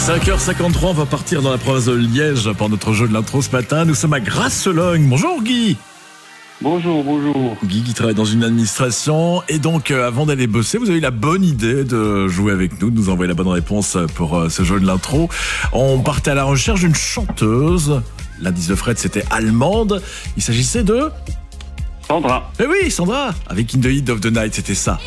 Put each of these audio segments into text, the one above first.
5h53, on va partir dans la province de Liège pour notre jeu de l'intro ce matin. Nous sommes à Grasse-Logne. Bonjour Guy. Bonjour. Guy qui travaille dans une administration. Et donc, avant d'aller bosser, vous avez eu la bonne idée de jouer avec nous, de nous envoyer la bonne réponse pour ce jeu de l'intro. On partait à la recherche d'une chanteuse. L'indice de Fred, c'était allemande. Il s'agissait de... Sandra. Eh oui, Sandra, avec In the Heat of the Night, c'était ça.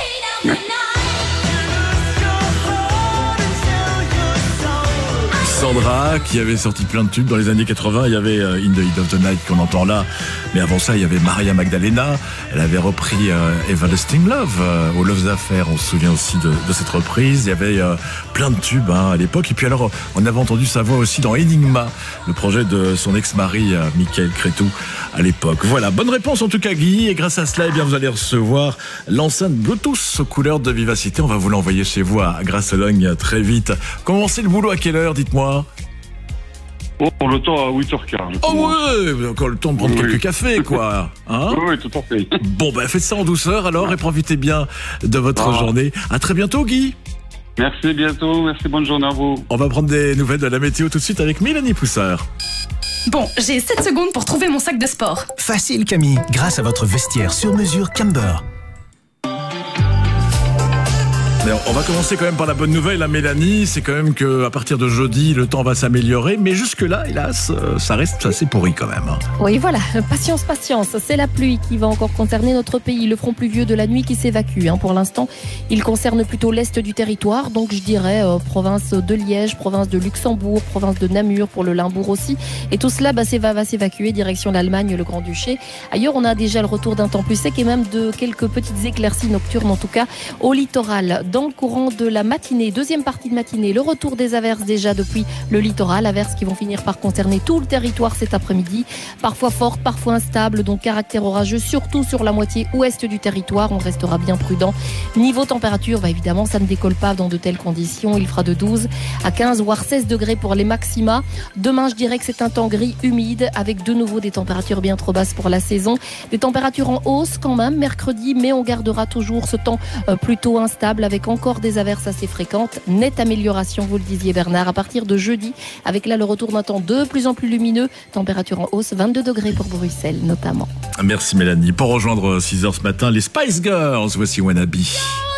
Sandra, qui avait sorti plein de tubes dans les années 80. Il y avait In the Heat of the Night qu'on entend là. Mais avant ça, il y avait Maria Magdalena. Elle avait repris Everlasting Love aux Loves Affaires. On se souvient aussi de cette reprise. Il y avait plein de tubes à l'époque. Et puis alors, on avait entendu sa voix aussi dans Enigma, le projet de son ex-mari, Michael Cretou, à l'époque. Voilà, bonne réponse en tout cas, Guy. Et grâce à cela, eh bien, vous allez recevoir l'enceinte Bluetooth aux couleurs de Vivacité. On va vous l'envoyer chez vous à Grasse-Logne très vite. Commencez le boulot à quelle heure, dites-moi? Oh, le temps à 8h15. Oh ouais, vous avez encore le temps de prendre quelques cafés, quoi. Hein? Oui, tout à fait. Bon, ben faites ça en douceur alors et profitez bien de votre journée. À très bientôt, Guy. Merci, bientôt. Merci, bonne journée à vous. On va prendre des nouvelles de la météo tout de suite avec Mélanie Poussard. Bon, j'ai 7 secondes pour trouver mon sac de sport. Facile, Camille, grâce à votre vestiaire sur mesure Camber. Mais on va commencer quand même par la bonne nouvelle, Mélanie. C'est quand même qu'à partir de jeudi, le temps va s'améliorer. Mais jusque-là, hélas, ça reste assez pourri quand même. Oui, voilà. Patience. C'est la pluie qui va encore concerner notre pays. Le front pluvieux de la nuit qui s'évacue. Pour l'instant, il concerne plutôt l'est du territoire. Donc, je dirais province de Liège, province de Luxembourg, province de Namur, pour le Limbourg aussi. Et tout cela va s'évacuer direction l'Allemagne, le Grand-Duché. Ailleurs, on a déjà le retour d'un temps plus sec et même de quelques petites éclaircies nocturnes, en tout cas, au littoral. Dans le courant de la matinée, deuxième partie de matinée, le retour des averses déjà depuis le littoral, averses qui vont finir par concerner tout le territoire cet après-midi, parfois fortes, parfois instables, donc caractère orageux, surtout sur la moitié ouest du territoire. On restera bien prudent. Niveau température, évidemment, ça ne décolle pas dans de telles conditions. Il fera de 12 à 15 voire 16 degrés pour les maxima. Demain, je dirais que c'est un temps gris, humide, avec de nouveau des températures bien trop basses pour la saison. Des températures en hausse quand même mercredi, mais on gardera toujours ce temps plutôt instable avec encore des averses assez fréquentes. Nette amélioration, vous le disiez Bernard, à partir de jeudi, avec là le retour d'un temps de plus en plus lumineux. Température en hausse, 22 degrés pour Bruxelles notamment. Merci Mélanie. Pour rejoindre 6h ce matin, les Spice Girls, voici Wannabe.